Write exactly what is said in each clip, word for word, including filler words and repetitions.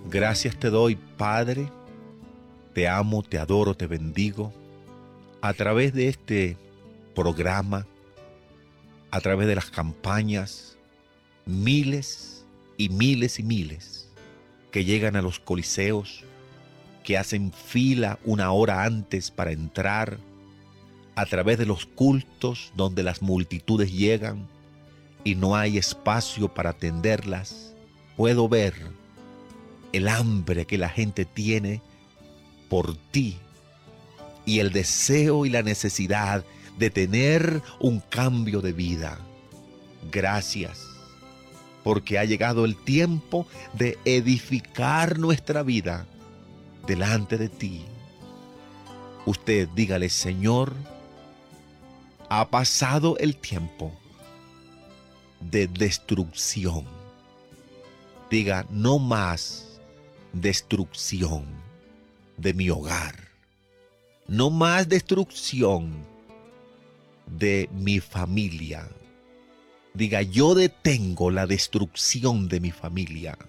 Gracias te doy, Padre. Te amo, te adoro, te bendigo. A través de este programa, a través de las campañas, miles y miles y miles que llegan a los coliseos, que hacen fila una hora antes para entrar, a través de los cultos donde las multitudes llegan y no hay espacio para atenderlas, puedo ver el hambre que la gente tiene por ti y el deseo y la necesidad de tener un cambio de vida. Gracias, porque ha llegado el tiempo de edificar nuestra vida delante de ti. Usted dígale: Señor, ha pasado el tiempo de destrucción. Diga: no más destrucción de mi hogar. No más destrucción de mi familia. Diga: yo detengo la destrucción de mi familia.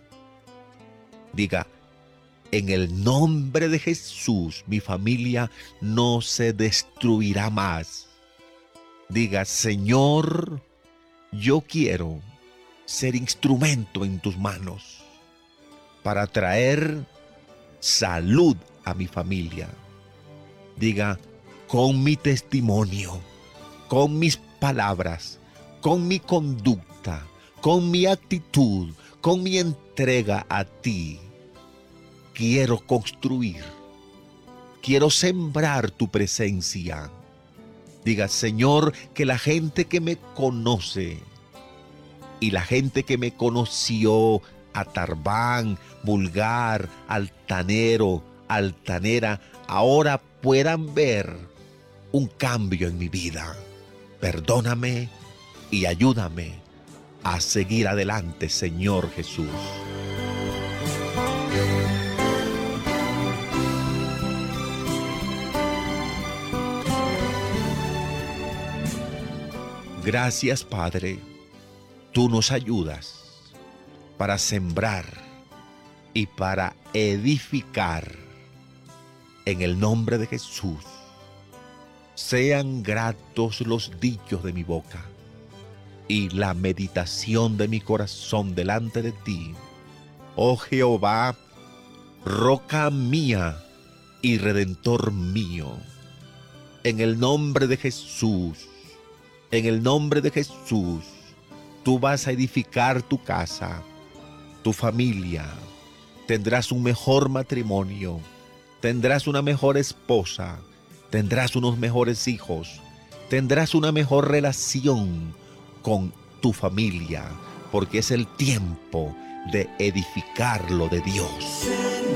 Diga: en el nombre de Jesús, mi familia no se destruirá más. Diga: Señor, yo quiero ser instrumento en tus manos para traer salud a mi familia. Diga: con mi testimonio, con mis palabras, con mi conducta, con mi actitud, con mi entrega a ti, quiero construir, quiero sembrar tu presencia. Diga: Señor, que la gente que me conoce y la gente que me conoció a Tarbán, vulgar, altanero, altanera, ahora puedan ver un cambio en mi vida. Perdóname y ayúdame a seguir adelante, Señor Jesús. Gracias, Padre. Tú nos ayudas para sembrar y para edificar. En el nombre de Jesús, sean gratos los dichos de mi boca y la meditación de mi corazón delante de ti, oh Jehová, roca mía y redentor mío. En el nombre de Jesús, en el nombre de Jesús, tú vas a edificar tu casa, tu familia. Tendrás un mejor matrimonio, tendrás una mejor esposa, tendrás unos mejores hijos, tendrás una mejor relación con tu familia, porque es el tiempo de edificar lo de Dios.